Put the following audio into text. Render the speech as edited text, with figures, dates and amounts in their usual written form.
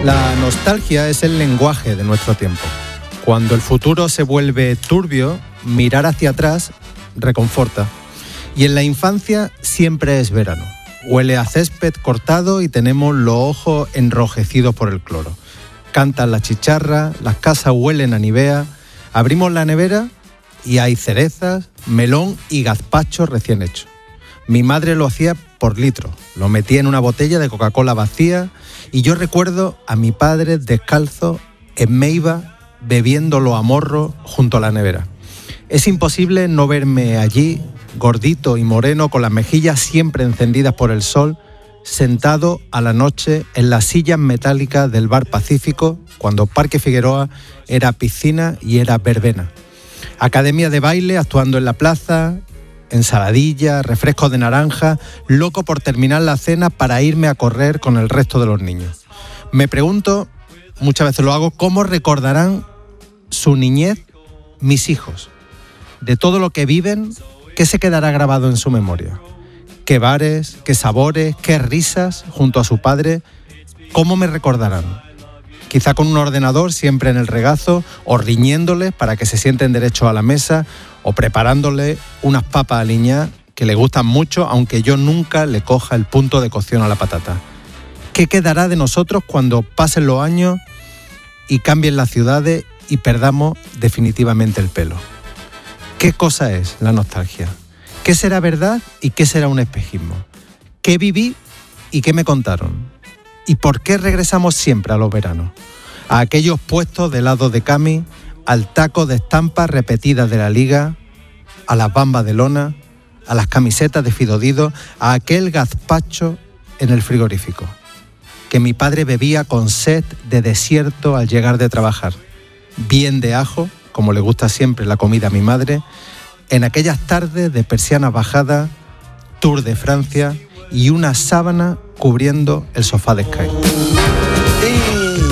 La nostalgia es el lenguaje de nuestro tiempo. Cuando el futuro se vuelve turbio, mirar hacia atrás reconforta. Y en la infancia siempre es verano. Huele a césped cortado y tenemos los ojos enrojecidos por el cloro. Cantan las chicharras, las casas huelen a Nivea. Abrimos la nevera y hay cerezas, melón y gazpacho recién hecho. Mi madre lo hacía por litro, lo metía en una botella de Coca-Cola vacía y yo recuerdo a mi padre descalzo en Meiba bebiéndolo a morro junto a la nevera. Es imposible no verme allí, gordito y moreno, con las mejillas siempre encendidas por el sol, sentado a la noche en las sillas metálicas del Bar Pacífico, cuando Parque Figueroa era piscina y era verbena. Academia de baile actuando en la plaza, ensaladilla, refrescos de naranja, loco por terminar la cena para irme a correr con el resto de los niños. Me pregunto, muchas veces lo hago, ¿cómo recordarán su niñez mis hijos? De todo lo que viven, ¿qué se quedará grabado en su memoria? ¿Qué bares, qué sabores, qué risas junto a su padre? ¿Cómo me recordarán? Quizá con un ordenador siempre en el regazo, o riñéndoles para que se sienten derechos a la mesa, o preparándole unas papas aliñadas que le gustan mucho, aunque yo nunca le coja el punto de cocción a la patata. ¿Qué quedará de nosotros cuando pasen los años y cambien las ciudades y perdamos definitivamente el pelo? ¿Qué cosa es la nostalgia? ¿Qué será verdad y qué será un espejismo? ¿Qué viví y qué me contaron? ¿Y por qué regresamos siempre a los veranos? A aquellos puestos de helados de Cami, al taco de estampas repetidas de la liga, a las bambas de lona, a las camisetas de Fidodido, a aquel gazpacho en el frigorífico, que mi padre bebía con sed de desierto al llegar de trabajar, bien de ajo, como le gusta siempre la comida a mi madre, en aquellas tardes de persianas bajadas, Tour de Francia y una sábana cubriendo el sofá de Sky.